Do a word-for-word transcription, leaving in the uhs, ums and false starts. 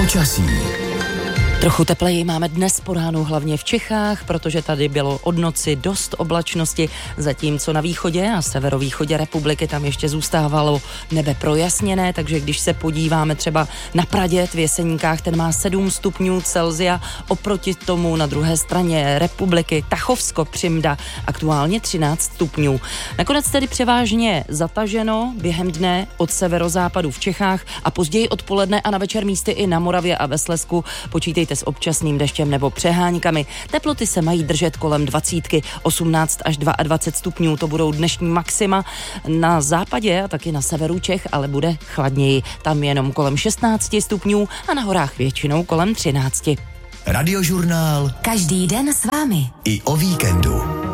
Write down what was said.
Počasí. Trochu tepleji máme dnes po ránu hlavně v Čechách, protože tady bylo od noci dost oblačnosti, zatímco na východě a severovýchodě republiky tam ještě zůstávalo nebe projasněné, takže když se podíváme třeba na Praděd v Jeseníkách, ten má sedm stupňů Celsia, oproti tomu na druhé straně republiky Tachovsko, Přimda, aktuálně třináct stupňů. Nakonec tedy převážně zataženo během dne od severozápadu v Čechách a později odpoledne a na večer místy i na Moravě a ve Slezsku. Počítejte s občasným deštěm nebo přeháňkami. Teploty se mají držet kolem dvacítky, osmnáct až dvacet dva stupňů, to budou dnešní maxima. Na západě a taky na severu Čech ale bude chladněji. Tam jenom kolem šestnáct stupňů a na horách většinou kolem třináct. Radiožurnál. Každý den s vámi. I o víkendu.